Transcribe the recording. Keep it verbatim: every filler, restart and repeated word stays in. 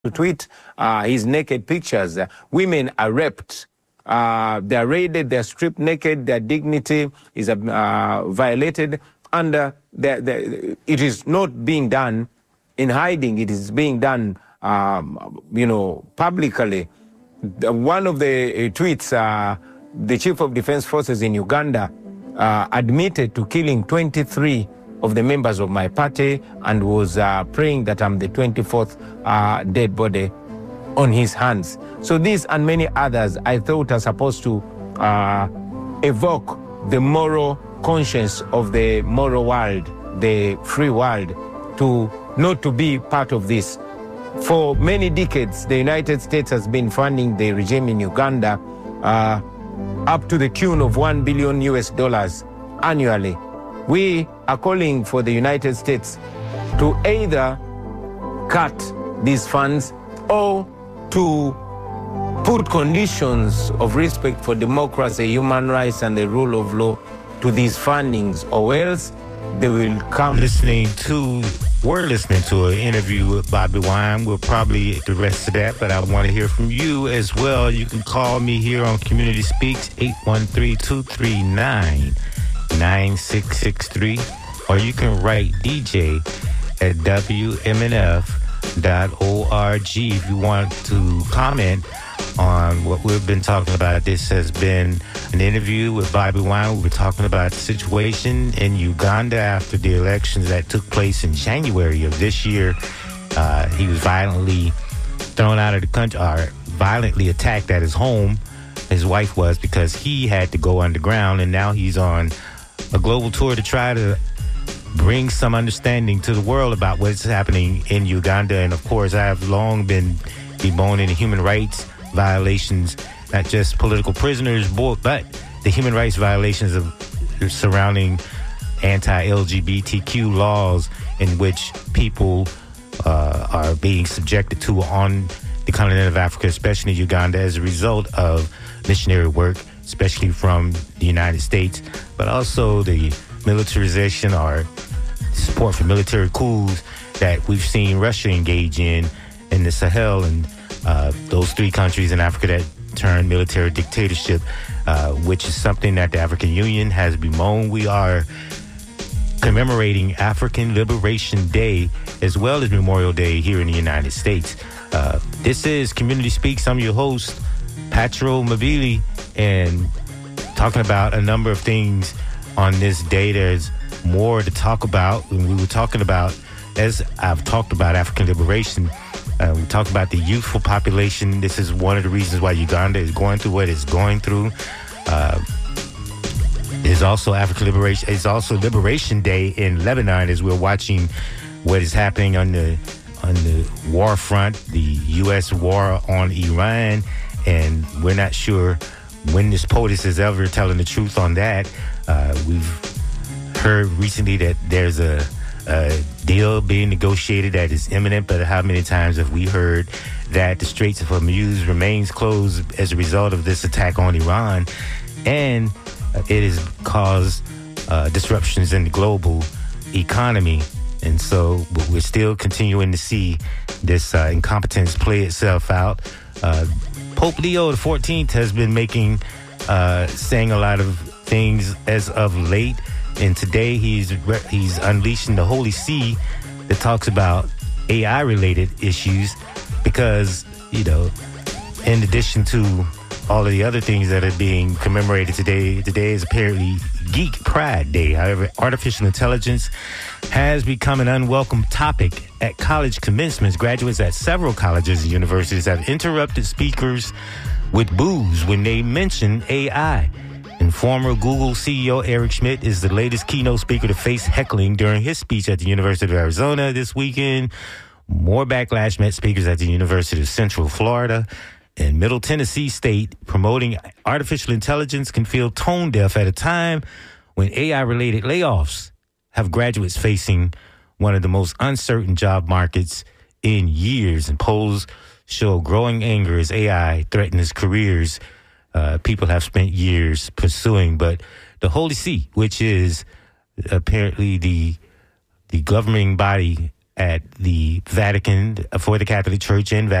to tweet uh, his naked pictures. Uh, women are raped. Uh, they're raided, they're stripped naked, their dignity is uh, violated, and uh, they're, they're, it is not being done in hiding, it is being done, um, you know, publicly. The, one of the uh, tweets, uh, the Chief of Defense Forces in Uganda uh, admitted to killing twenty-three of the members of my party and was uh, praying that I'm the twenty-fourth uh, dead body on his hands. So these and many others I thought are supposed to uh, evoke the moral conscience of the moral world, the free world, to not to be part of this. For many decades, the United States has been funding the regime in Uganda uh, up to the tune of one billion U S dollars annually. We are calling for the United States to either cut these funds or to put conditions of respect for democracy, human rights, and the rule of law to these fundings, or else they will come. Listening to, we're listening to an interview with Bobby Wine. We'll probably the rest of that, but I want to hear from you as well. You can call me here on Community Speaks, eight one three, two three nine, nine six six three, or you can write D J at W M N F dot org if you want to comment on what we've been talking about. This has been an interview with Bobby Wine. We were talking about the situation in Uganda after the elections that took place in January of this year. Uh, he was violently thrown out of the country, or violently attacked at his home. His wife was, because he had to go underground, and now he's on a global tour to try to bring some understanding to the world about what's happening in Uganda. And of course, I have long been bemoaning human rights violations, not just political prisoners, but the human rights violations of surrounding anti-L G B T Q laws in which people uh, are being subjected to on the continent of Africa, especially Uganda, as a result of missionary work, especially from the United States, but also the militarization or support for military coups that we've seen Russia engage in in the Sahel, and uh, those three countries in Africa that turned military dictatorship, uh, which is something that the African Union has bemoaned. We are commemorating African Liberation Day as well as Memorial Day here in the United States. Uh, this is Community Speaks. I'm your host, Patro Mabili, and talking about a number of things on this day. There's more to talk about. When we were talking about, as I've talked about African liberation, uh, we talked about the youthful population. This is one of the reasons why Uganda is going through what it's going through. Uh, there's also African liberation. It's also Liberation Day in Lebanon, as we're watching what is happening on the on the war front, the U S war on Iran, and we're not sure when this POTUS is ever telling the truth on that. Uh, we've heard recently that there's a, a deal being negotiated that is imminent, but how many times have we heard that the Straits of Hormuz remains closed as a result of this attack on Iran, and it has caused uh, disruptions in the global economy. And so but we're still continuing to see this uh, incompetence play itself out. Uh, Pope Leo the fourteenth has been making, uh, saying a lot of things as of late. And today he's he's unleashing the Holy See that talks about A I-related issues, because, you know, in addition to all of the other things that are being commemorated today, today is apparently Geek Pride Day. However, artificial intelligence has become an unwelcome topic at college commencements. Graduates at several colleges and universities have interrupted speakers with boos when they mention A I. And former Google C E O Eric Schmidt is the latest keynote speaker to face heckling during his speech at the University of Arizona this weekend. More backlash met speakers at the University of Central Florida and Middle Tennessee State. Promoting artificial intelligence can feel tone deaf at a time when A I-related layoffs have graduates facing one of the most uncertain job markets in years. And polls show growing anger as A I threatens careers Uh, people have spent years pursuing. But the Holy See, which is apparently the the governing body at the Vatican for the Catholic Church in Vatican.